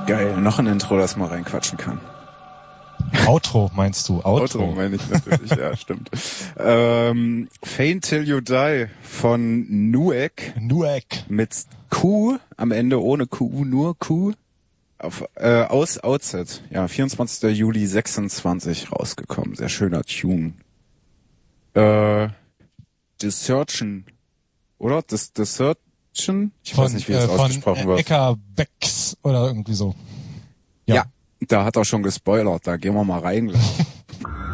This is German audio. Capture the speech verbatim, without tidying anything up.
Geil, noch ein Intro, das man reinquatschen kann. Outro meinst du? Outro, Outro meine ich natürlich, ja, stimmt. Ähm, Faint Till You Die von Nuek. Nuek. Mit Q am Ende, ohne Q, nur Q. Auf, äh, aus Outset, ja, vierundzwanzigster Juli sechsundzwanzig rausgekommen. Sehr schöner Tune. Äh, Desertion, oder? Des, Desertion? Ich von, weiß nicht, wie das äh, ausgesprochen von, wird. Äh, Ecker Becks oder irgendwie so. Ja. ja, da hat er schon gespoilert, da gehen wir mal rein.